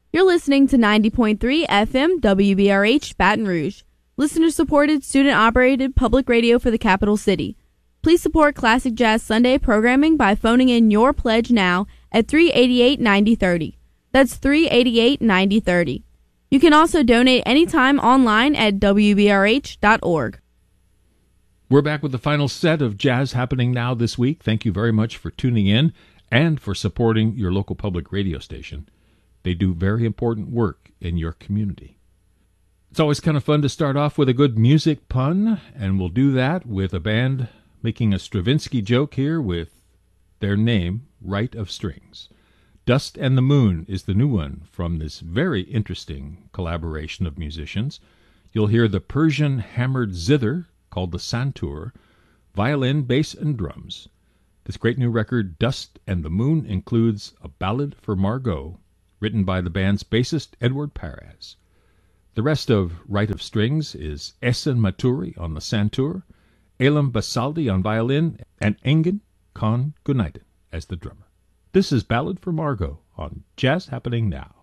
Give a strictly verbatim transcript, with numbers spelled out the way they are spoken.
You're listening to ninety point three F M W B R H Baton Rouge, listener-supported, student-operated public radio for the capital city. Please support Classic Jazz Sunday programming by phoning in your pledge now at three eight eight, nine zero three zero. That's three eight eight, nine zero three zero. You can also donate anytime online at w b r h dot org. We're back with the final set of Jazz Happening Now this week. Thank you very much for tuning in and for supporting your local public radio station. They do very important work in your community. It's always kind of fun to start off with a good music pun, and we'll do that with a band making a Stravinsky joke here with their name, Right of Strings. Dust and the Moon is the new one from this very interesting collaboration of musicians. You'll hear the Persian hammered zither, called the santur, violin, bass, and drums. This great new record, Dust and the Moon, includes a ballad for Margot, written by the band's bassist Edward Perez. The rest of Right of Strings is Esen Maturi on the santur, Elam Basaldi on violin, and Engin Khan Günaydın as the drummer. This is Ballad for Margot on Jazz Happening Now.